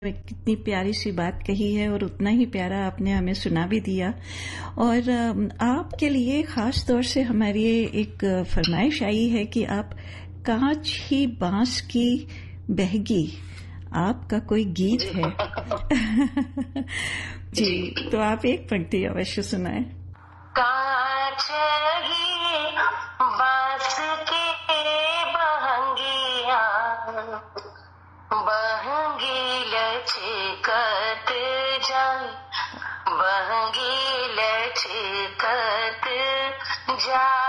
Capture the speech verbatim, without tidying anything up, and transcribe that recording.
कितनी प्यारी सी बात कही है और उतना ही प्यारा आपने हमें सुना भी दिया। और आपके लिए खास तौर से हमारी एक फरमाइश आई है कि आप कांच ही बांस की बहगी, आपका कोई गीत है। जी, तो आप एक पंक्ति अवश्य सुनाएं। कांच ही बांस की बहंगिया, बहंगी लचकत जाए, बहंगी लचकत जाए।